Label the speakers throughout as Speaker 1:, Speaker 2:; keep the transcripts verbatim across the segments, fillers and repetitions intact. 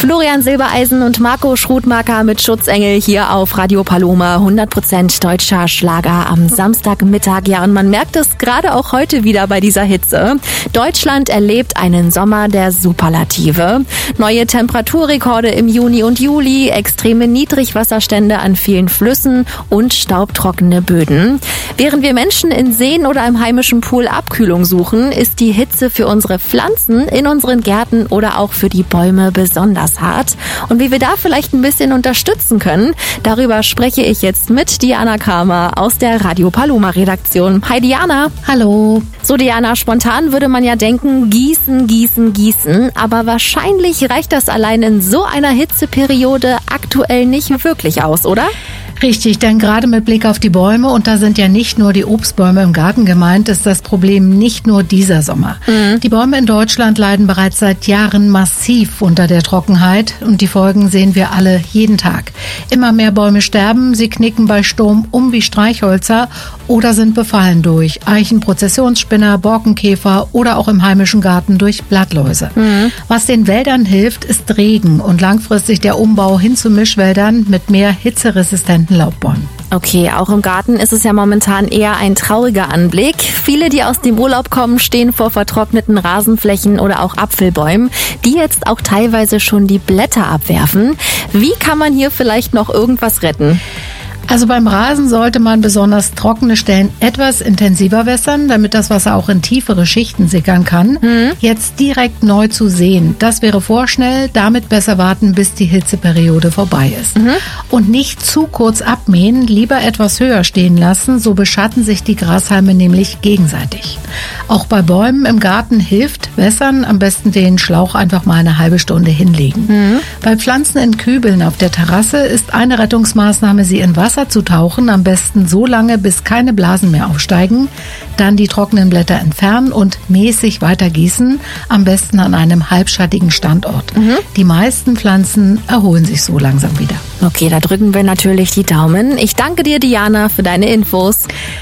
Speaker 1: Florian Silbereisen und Marco Schrutmacher mit Schutzengel hier auf Radio Paloma. hundert Prozent deutscher Schlager am Samstagmittag. Ja, und man merkt es gerade auch heute wieder bei dieser Hitze. Deutschland erlebt einen Sommer der Superlative. Neue Temperaturrekorde im Juni und Juli, extreme Niedrigwasserstände an vielen Flüssen und staubtrockene Böden. Während wir Menschen in Seen oder im heimischen Pool Abkühlung suchen, ist die Hitze für unsere Pflanzen in unseren Gärten oder auch für die Bäume besonders hart. Und wie wir da vielleicht ein bisschen unterstützen können, darüber spreche ich jetzt mit Diana Kramer aus der Radio Paloma Redaktion. Hi Diana.
Speaker 2: Hallo.
Speaker 1: So Diana, spontan würde man ja denken, gießen, gießen, gießen. Aber wahrscheinlich reicht das allein in so einer Hitzeperiode aktuell nicht wirklich aus, oder?
Speaker 2: Richtig, denn gerade mit Blick auf die Bäume, und da sind ja nicht nur die Obstbäume im Garten gemeint, ist das Problem nicht nur dieser Sommer. Mhm. Die Bäume in Deutschland leiden bereits seit Jahren massiv unter der Trockenheit und die Folgen sehen wir alle jeden Tag. Immer mehr Bäume sterben, sie knicken bei Sturm um wie Streichhölzer oder sind befallen durch Eichen, Prozessionsspinner, Borkenkäfer oder auch im heimischen Garten durch Blattläuse. Mhm. Was den Wäldern hilft, ist Regen und langfristig der Umbau hin zu Mischwäldern mit mehr hitzeresistenten Laubbäumen.
Speaker 1: Okay, auch im Garten ist es ja momentan eher ein trauriger Anblick. Viele, die aus dem Urlaub kommen, stehen vor vertrockneten Rasenflächen oder auch Apfelbäumen, die jetzt auch teilweise schon die Blätter abwerfen. Wie kann man hier vielleicht noch irgendwas retten?
Speaker 2: Also beim Rasen sollte man besonders trockene Stellen etwas intensiver wässern, damit das Wasser auch in tiefere Schichten sickern kann. Mhm. Jetzt direkt neu zu säen, das wäre vorschnell, damit besser warten, bis die Hitzeperiode vorbei ist. Mhm. Und nicht zu kurz abmähen, lieber etwas höher stehen lassen, so beschatten sich die Grashalme nämlich gegenseitig. Auch bei Bäumen im Garten hilft wässern, am besten den Schlauch einfach mal eine halbe Stunde hinlegen. Mhm. Bei Pflanzen in Kübeln auf der Terrasse ist eine Rettungsmaßnahme, sie in Wasser zu tauchen, am besten so lange, bis keine Blasen mehr aufsteigen, dann die trockenen Blätter entfernen und mäßig weiter gießen, am besten an einem halbschattigen Standort. Mhm. Die meisten Pflanzen erholen sich so langsam wieder.
Speaker 1: Okay, da drücken wir natürlich die Daumen. Ich danke dir, Diana, für deine Infos.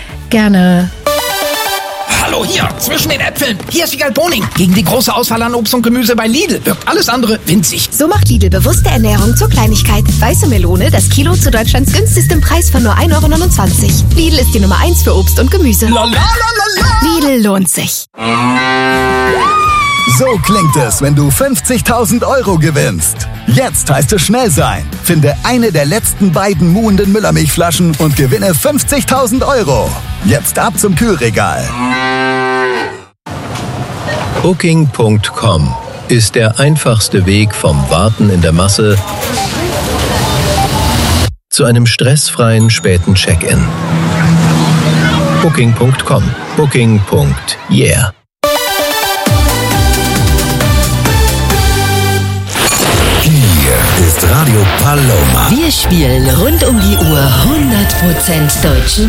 Speaker 2: Gerne.
Speaker 3: Hallo, hier, zwischen den Äpfeln. Hier ist Wiegald Boning. Gegen die große Auswahl an Obst und Gemüse bei Lidl wirkt alles andere winzig.
Speaker 4: So macht Lidl bewusste Ernährung zur Kleinigkeit. Weiße Melone, das Kilo zu Deutschlands günstigstem Preis von nur ein Euro neunundzwanzig. Lidl ist die Nummer eins für Obst und Gemüse.
Speaker 3: La, la, la, la, la.
Speaker 4: Lidl lohnt sich.
Speaker 5: So klingt es, wenn du fünfzigtausend Euro gewinnst. Jetzt heißt es schnell sein. Finde eine der letzten beiden muhenden Müllermilchflaschen und gewinne fünfzigtausend Euro. Jetzt ab zum Kühlregal.
Speaker 6: Booking Punkt com ist der einfachste Weg vom Warten in der Masse zu einem stressfreien späten Check-in. Booking Punkt com. Booking. Yeah.
Speaker 5: Hier ist Radio Paloma.
Speaker 7: Wir spielen rund um die Uhr hundert Prozent deutschen